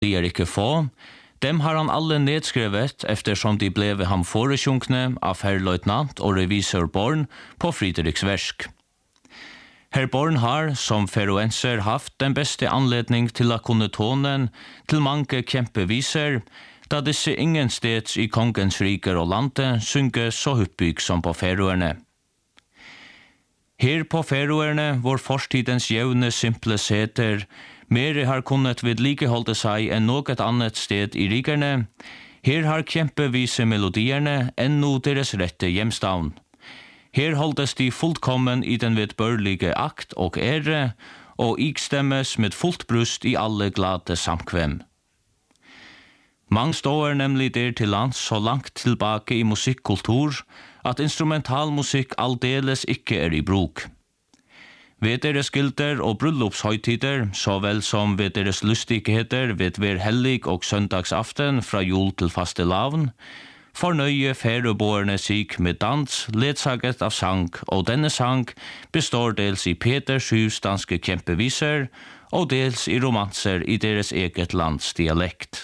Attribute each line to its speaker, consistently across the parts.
Speaker 1: de ikke få. Dem har han alle nedskrevet eftersom de blev ham foresjunkne av herr løytnant og revisor Born på Fridriks versk. Herr Born har, som feroenser, haft den beste anledning til å kunne tonen til mange kjempeviser, da disse ingen steds i kongens riker og landet synge så hyppig som på Feroerne. Her på Feroerne, hvor forstidens jevne simple seter, mere har kunnet vedlikeholde seg enn noe annet sted i rikerne, her har kjempevise melodierne ennå deres rette hjemstavn. Her holdes de fullkommen i den vedbørlige akt og ære, og ikstemmes med fullt brust i alle glade samkvem. Mange står nemlig der til lands så langt tilbake i musikkultur, at instrumentalmusikk aldeles ikke i bruk. Ved deres gilder og bryllupshøytider, så vel som ved deres lystigheter ved hver hellig og søndagsaften fra jul til fastelavn, fornøye ferøboerne seg med dans, ledsaget av sang, og denne sang består dels i Peter Sjus danske kjempeviser, og dels i romanser i deres eget lands dialekt.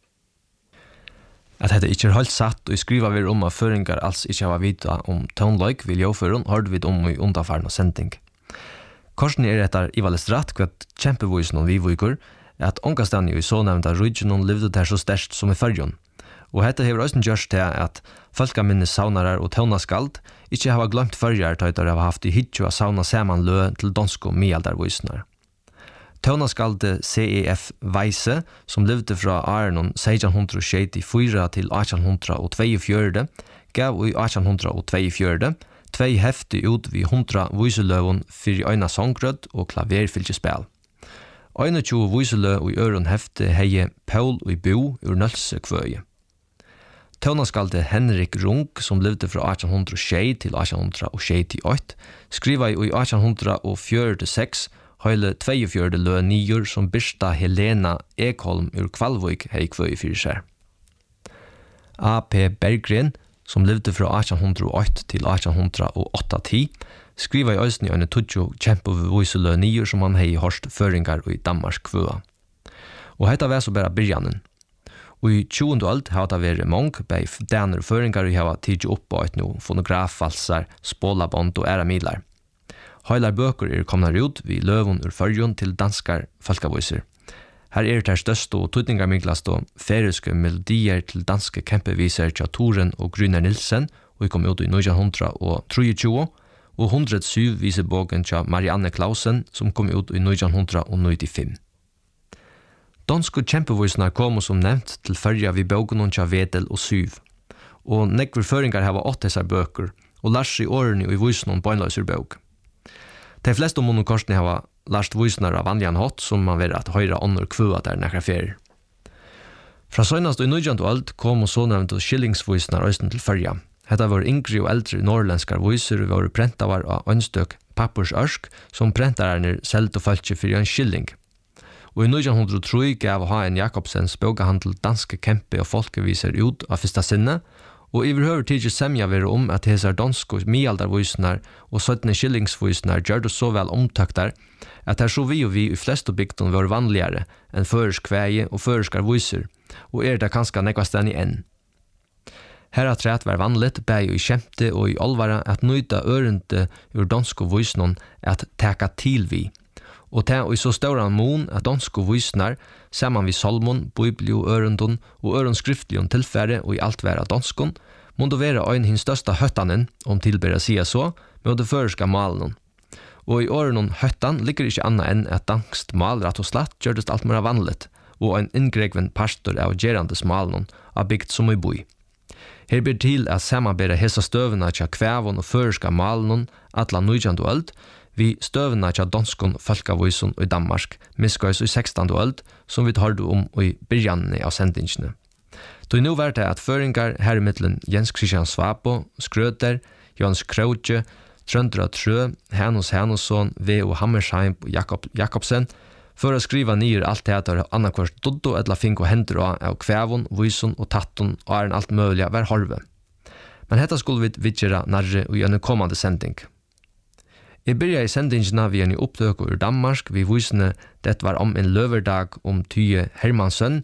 Speaker 2: At dette ikke helt satt, og skriva vi at føringar alls ikke har vita om tonelike vil jåføren, hørte vi om i underfaren og sending. Korsen etter Ivales rett, hva kjempevoisen vi vuker, at ångastene i så nevnta regionen levde der så sterkt som i fyrjon. Og dette hever også gjørst til at folkaminnes saunarar og tøvnaskald ikke har glemt fyrjar tøytar har haft i hitjo av sauna saman lø til dansk og mialdarvoisnar. Tøvnaskalde CEF Weisse, som levde fra Arnon 1674 til 1842, gav i 1842 tvei hefti ut vi 100 viseløvun fyrir øyna songrød og klaverfylgjespel. 21 viseløv i øren hefti heie Paul og Bo ur Nølse kvøye. Tøvnaskalde Henrik Rung, som levde fra 1806 til 1868, skriva i 1846 høyle 42 lø nyer som Birsta Helena Ekholm ur Kvalvøyk hei kvøy fyrir seg. A.P. Berggren, som levde fra 1808 til 1808, skriva i øysen i øyne tudjo kjempevoise lø nyer som han hei hørst føringar i Danmark kvøa. Og hetta var så bare byrjanen. Og i 20. alt har det vært mange bei daner føringar i hava tidjo opp på et no fonografvalsar, spålabond og æramidlar. Heilar bøker komna ut vi løvun ur fyrjon til danskar folkavoiser. Her det største og tydningarmiklast og feriske melodier til danske kjempeviser til Toren og Gryner Nilsen, og vi kom ut i 1923, og 107 visebogen til Marianne Clausen, som kom ut i 1995. Danske kjempevisnar kom som nevnt til fyrja vi bogen til Vedel og Syv, og nekver føringar hava 8 dessar bøker, og lars i årene i visnon bøgnløyser bøg. De fleste monokorsene har lært visnar av vanligan hot som man vil at høyra ånder kvua der nekra ferier. Fra søgnast i 19. alt kom og så nevnt skillingsvisnar øysten til fyrja. Hetta var yngre og eldre norrlenskar viser og var prentavar av ønstøk pappersørsk som prentarerne selv og følge for en skilling. Og i 1903 gav H.N. Jakobsens bøgahandel danske kempe og folkeviser ut av fyrsta sinne, og i overhøver tidlig semja være om at hesar dansk og mialdarvisnar og 17 skillingsvisnar gjør det så vel omtaktar at her så vi og vi i fleste bygden var vanligere enn føresk kveie og føreskar viser, og det kanskje nekvasten i enn. Her at rett var vanligt bæg i kjemte og i alvara at nøyta ørende ur dansk og visnon at teka til vi. Og det er i så større mån at dansk og visnar saman vi salmon, bibli og ørendon og ørenskriftlion tilfære og i alt være danskon, må det være øyn hins største høttanen, om tilbæra sia så, med det føreska malen. Og i ørenon høttan ligger ikke anna enn at danskt mal rett og slett gjørdest alt mer vanligt, og en inngregven pastor av gerandes malen av bygd som i boi. Her blir til at samanbæra hesa støvna tja kvævon og føreska malen atla 19. øld, vi støvna tja danskon folkavoisen i Danmark, miskøys i 16. øld, som vi tar om i byrjanene av sendingene. Då nu var det at føringar her i middelen Jens Christian Svapo, Skrøter, Jans Krautje, Trøndra Trø, Henus Henusson, V.O. Hammersheim og Jakobsen, for å skriva nyer alt teater av annakvart doddo eller fink og hender av kvævon, vyson og tatton og en alt mulig var harve. Men hetta skulle vi vidgjera nærre og gjøre kommande sending. Jeg byrja i sendingina vi en opptøk ur Danmark, vi vysene det var om en løverdag om Tyje Hermansson,